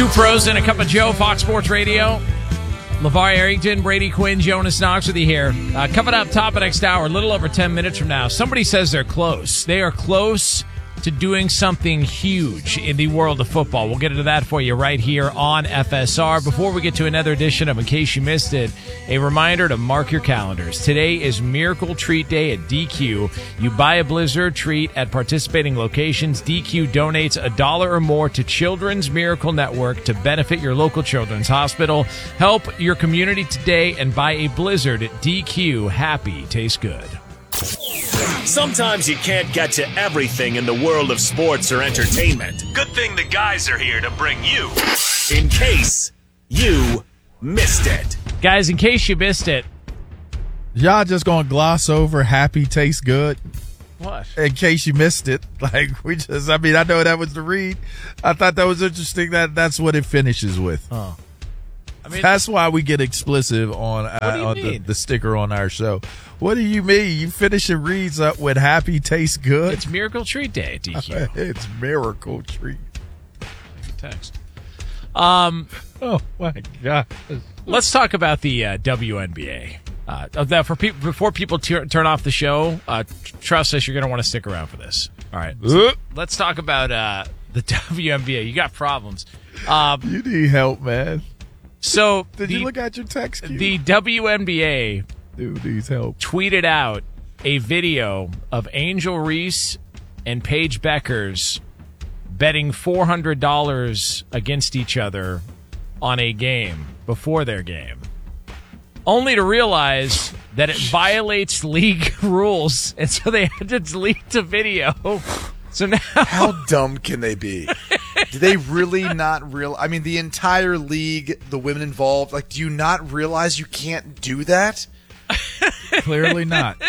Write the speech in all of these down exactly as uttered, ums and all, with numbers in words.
Two pros and a cup of Joe, Fox Sports Radio. LeVar Arrington, Brady Quinn, Jonas Knox with you here. Uh, coming up top of next hour, a little over ten minutes from now. Somebody says they're close. They are close to doing something huge in the world of football. We'll get into that for you right here on F S R. Before we get to another edition of In Case You Missed It, a reminder to mark your calendars. Today is Miracle Treat Day at D Q. You buy a Blizzard treat at participating locations. D Q donates a dollar or more to Children's Miracle Network to benefit your local children's hospital. Help your community today and buy a Blizzard at D Q. Happy tastes good. Sometimes you can't get to everything in the world of sports or entertainment. Good thing the guys are here to bring you In Case You Missed It. Guys, in case you missed it. Y'all just gonna gloss over happy tastes good? What? In case you missed it. Like, we just, I mean, I know that was the read. I thought that was interesting that that's what it finishes with. Oh. I mean, that's why we get explicit on, uh, on the, the sticker on our show. What do you mean? You finish your reads up with happy tastes good? It's Miracle Treat Day at D Q. It's Miracle Treat. Text. Um, oh, my God. Let's talk about the uh, W N B A. Uh, that for people before people t- turn off the show, uh, trust us, you're going to want to stick around for this. All right. So let's talk about uh, the W N B A. You got problems. Um, you need help, man. So did the, you look at your text queue? The W N B A Dude needs help. tweeted out a video of Angel Reese and Paige Beckers betting four hundred dollars against each other on a game before their game, only to realize that it violates league rules, and so they had to delete the video. So now, how dumb can they be? Do they really not real? I mean, the entire league, the women involved, like, do you not realize you can't do that? Clearly not.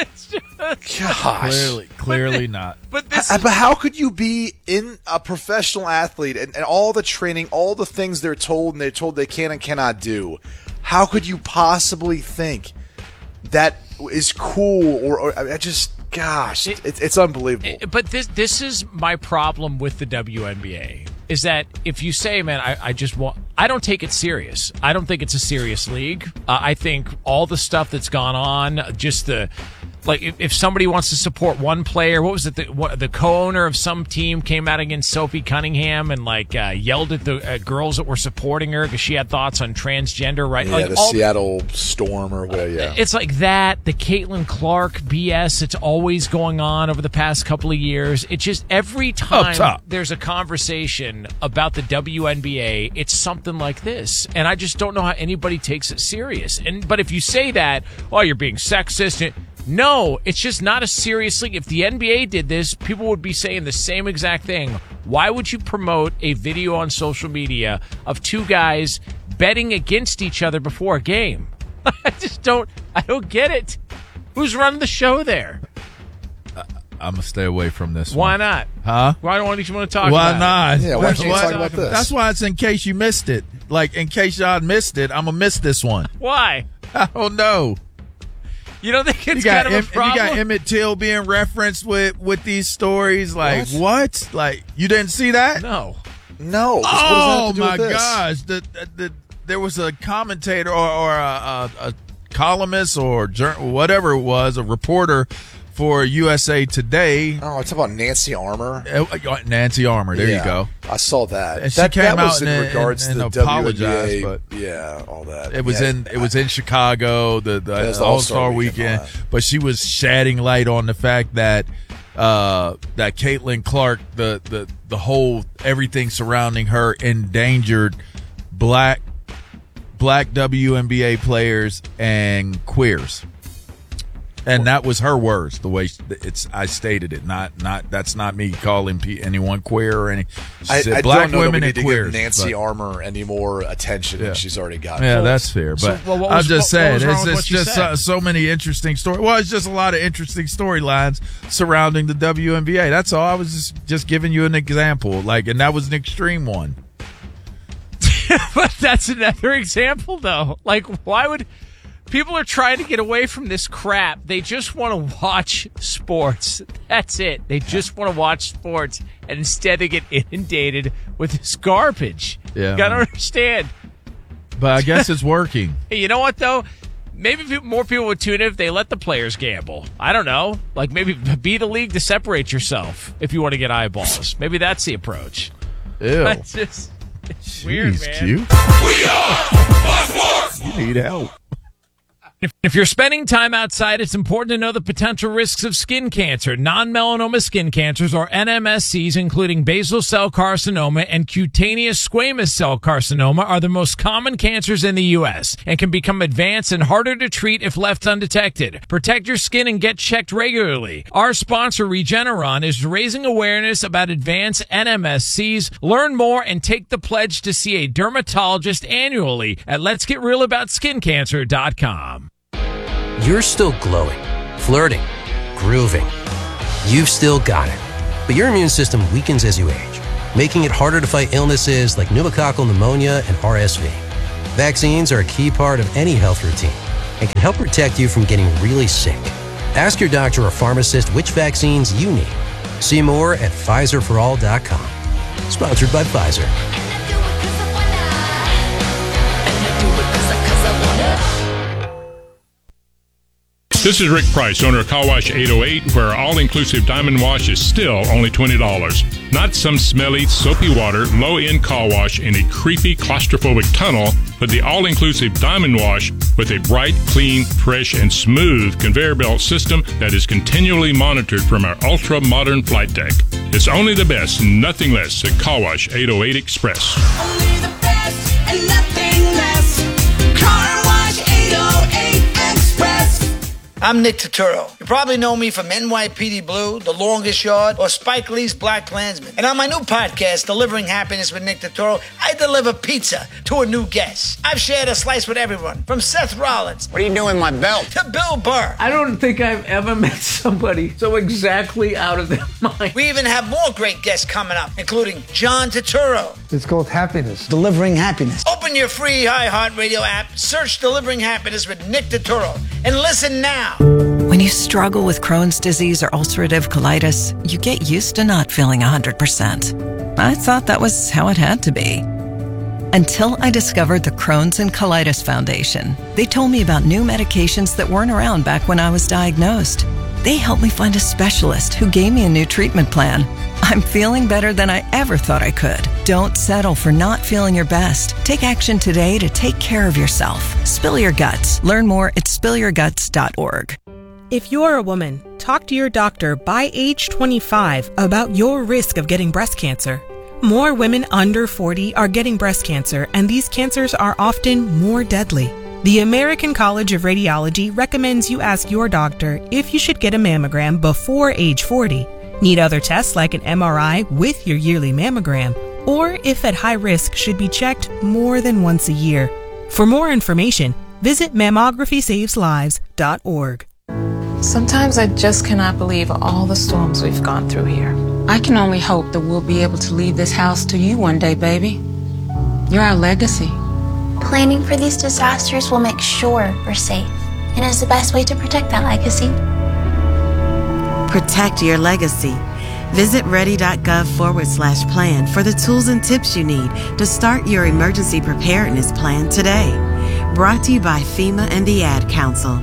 Gosh. Clearly, clearly but, not. But, this is, but how could you be in a professional athlete and, and all the training, all the things they're told and they're told they can and cannot do? How could you possibly think that is cool? Or, or I just, gosh, it, it's, it's unbelievable. It, but this this is my problem with the W N B A. Is that if you say, man, I, I just want, I don't take it serious. I don't think it's a serious league. Uh, I think all the stuff that's gone on, just the, like, if, if somebody wants to support one player, what was it? The, what, the co-owner of some team came out against Sophie Cunningham and, like, uh, yelled at the uh, girls that were supporting her because she had thoughts on transgender, right? Yeah, like, the all, Seattle Storm or whatever, yeah. It's like that, the Caitlin Clark B S, it's always going on over the past couple of years. It's just every time there's a conversation about the W N B A, it's something like this. And I just don't know how anybody takes it serious. And But if you say that, oh, you're being sexist. No, it's just not a serious league. If the N B A did this, people would be saying the same exact thing. Why would you promote a video on social media of two guys betting against each other before a game? I just don't, I don't get it. Who's running the show there? I'm going to stay away from this Why one. not? Huh? Why don't you want to talk why about not? it? Yeah, why don't you talk about this? That's why it's in case you missed it. Like, in case y'all missed it, I'm going to miss this one. Why? I don't know. You don't think it's you got kind of a problem? You got Emmett Till being referenced with, with these stories. Like, what? what? Like, you didn't see that? No. No. Oh, my gosh. The, the, the, there was a commentator or, or a, a, a columnist or whatever it was, a reporter for U S A Today. Oh, it's about Nancy Armour. Uh, Nancy Armour. There yeah, you go. I saw that. And that, she came that out was in and, regards and, and to the apologized, W N B A, but yeah, all that. It was yeah. in it was in Chicago, the, the, the All Star Weekend. weekend but she was shedding light on the fact that uh, that Caitlin Clark, the, the the whole everything surrounding her endangered black black W N B A players and queers. And that was her words, the way it's I stated it. Not not that's not me calling anyone queer or any. She I, said I black don't know women that we and need queers. To give Nancy but, Armour any more attention yeah. than she's already got. Yeah, well, that's fair. But so, well, I'm was, just what, saying, what it's, it's just so, so many interesting stories. Well, it's just a lot of interesting storylines surrounding the W N B A. That's all. I was just just giving you an example, like, and that was an extreme one. But that's another example, though. Like, why would? People are trying to get away from this crap. They just want to watch sports. That's it. They just want to watch sports, and instead they get inundated with this garbage. Yeah, you gotta man. understand. But I guess it's working. Hey, you know what, though? Maybe people, more people would tune in if they let the players gamble. I don't know. Like, maybe be the league to separate yourself if you want to get eyeballs. Maybe that's the approach. Ew. It's just it's Jeez, weird, man. Q. We are Fox Sports. You need help. If, if you're spending time outside, it's important to know the potential risks of skin cancer. Non-melanoma skin cancers, or N M S Cs, including basal cell carcinoma and cutaneous squamous cell carcinoma, are the most common cancers in the U S and can become advanced and harder to treat if left undetected. Protect your skin and get checked regularly. Our sponsor, Regeneron, is raising awareness about advanced N M S Cs. Learn more and take the pledge to see a dermatologist annually at lets get real about skin cancer dot com. You're still glowing, flirting, grooving. You've still got it. But your immune system weakens as you age, making it harder to fight illnesses like pneumococcal pneumonia and R S V. Vaccines are a key part of any health routine and can help protect you from getting really sick. Ask your doctor or pharmacist which vaccines you need. See more at Pfizer for all dot com. Sponsored by Pfizer. This is Rick Price, owner of Car Wash eight oh eight, where our all-inclusive diamond wash is still only twenty dollars. Not some smelly, soapy water, low-end car wash in a creepy, claustrophobic tunnel, but the all-inclusive diamond wash with a bright, clean, fresh, and smooth conveyor belt system that is continually monitored from our ultra-modern flight deck. It's only the best, nothing less at Car Wash eight oh eight Express. Only the best and nothing less. Car Wash eight oh eight Express. I'm Nick Turturro. You probably know me from N Y P D Blue, The Longest Yard, or Spike Lee's Black Klansman. And on my new podcast, Delivering Happiness with Nick Turturro, I deliver pizza to a new guest. I've shared a slice with everyone, from Seth Rollins. What are you doing with my belt? To Bill Burr. I don't think I've ever met somebody so exactly out of their mind. We even have more great guests coming up, including John Turturro. It's called Happiness. Delivering Happiness. Open your free iHeartRadio app, search Delivering Happiness with Nick Turturro, and listen now. When you struggle with Crohn's disease or ulcerative colitis, you get used to not feeling one hundred percent. I thought that was how it had to be. Until I discovered the Crohn's and Colitis Foundation. They told me about new medications that weren't around back when I was diagnosed. They helped me find a specialist who gave me a new treatment plan. I'm feeling better than I ever thought I could. Don't settle for not feeling your best. Take action today to take care of yourself. Spill your guts. Learn more at spill your guts dot org. If you're a woman, talk to your doctor by age twenty-five about your risk of getting breast cancer. More women under forty are getting breast cancer, and these cancers are often more deadly. The American College of Radiology recommends you ask your doctor if you should get a mammogram before age forty. Need other tests like an M R I with your yearly mammogram, or if at high risk should be checked more than once a year. For more information, visit mammography saves lives dot org. Sometimes I just cannot believe all the storms we've gone through here. I can only hope that we'll be able to leave this house to you one day, baby. You're our legacy. Planning for these disasters will make sure we're safe, and is the best way to protect that legacy. Protect your legacy. Visit ready.gov forward slash plan for the tools and tips you need to start your emergency preparedness plan today. Brought to you by FEMA and the Ad Council.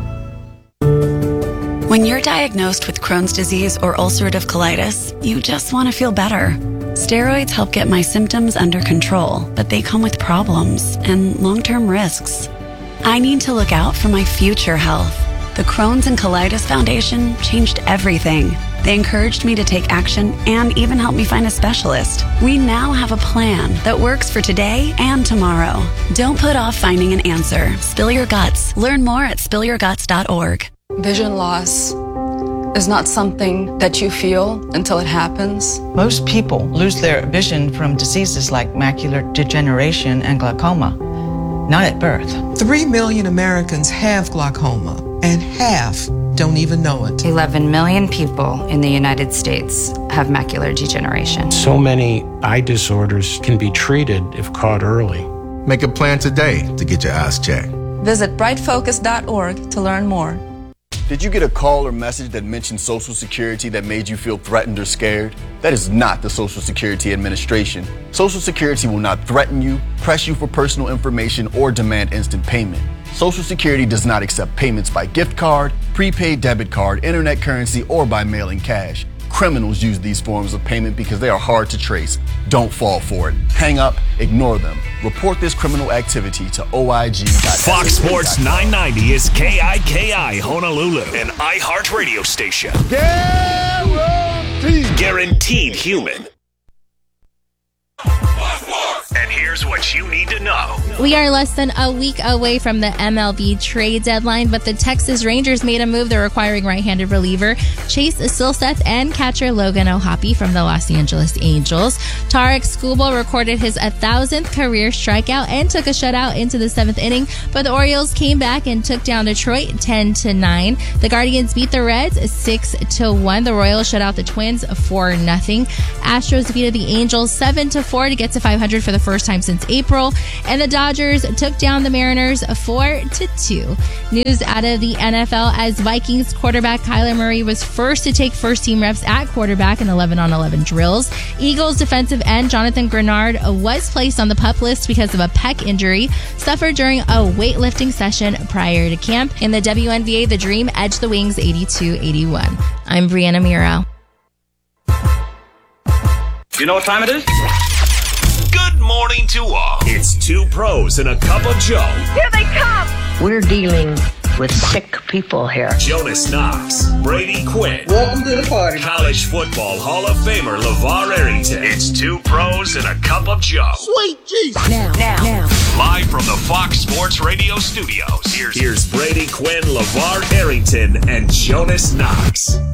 When you're diagnosed with Crohn's disease or ulcerative colitis, you just want to feel better. Steroids help get my symptoms under control, but they come with problems and long-term risks. I need to look out for my future health. The Crohn's and Colitis Foundation changed everything. They encouraged me to take action and even helped me find a specialist. We now have a plan that works for today and tomorrow. Don't put off finding an answer. Spill your guts. Learn more at spill your guts dot org. Vision loss is not something that you feel until it happens. Most people lose their vision from diseases like macular degeneration and glaucoma, not at birth. Three million Americans have glaucoma, and half don't even know it. eleven million people in the United States have macular degeneration. So many eye disorders can be treated if caught early. Make a plan today to get your eyes checked. Visit bright focus dot org to learn more. Did you get a call or message that mentioned Social Security that made you feel threatened or scared? That is not the Social Security Administration. Social Security will not threaten you, press you for personal information, or demand instant payment. Social Security does not accept payments by gift card, prepaid debit card, internet currency, or by mailing cash. Criminals use these forms of payment because they are hard to trace. Don't fall for it. Hang up, ignore them. Report this criminal activity to O I G. Fox Sports nine ninety is K I K I Honolulu, an iHeart radio station. Guaranteed. Guaranteed human. And here's what you need to know. We are less than a week away from the M L B trade deadline, but the Texas Rangers made a move. They're acquiring right-handed reliever Chase Silseth and catcher Logan O'Hoppe from the Los Angeles Angels. Tarek Skubal recorded his one thousandth career strikeout and took a shutout into the seventh inning, but the Orioles came back and took down Detroit ten to nine. The Guardians beat the Reds six to one. The Royals shut out the Twins four nothing. Astros defeated the Angels seven to four to get to five hundred for the first time since April, and the Dodgers took down the Mariners four to two. News out of the N F L as Vikings quarterback Kyler Murray was first to take first team reps at quarterback in eleven on eleven drills. Eagles defensive end Jonathan Grenard was placed on the PUP list because of a pec injury suffered during a weightlifting session prior to camp. In the W N B A, the Dream edged the Wings eighty-two eighty-one. I'm Brianna Miro. You know what time it is? Good morning to all. It's two pros and a cup of Joe. Here they come. We're dealing with sick people here. Jonas Knox, Brady Quinn. Welcome to the party. College football Hall of Famer LeVar Arrington. It's two pros and a cup of Joe. Sweet Jesus. Now, now, now. Live from the Fox Sports Radio studios. Here's, here's Brady Quinn, LeVar Arrington, and Jonas Knox.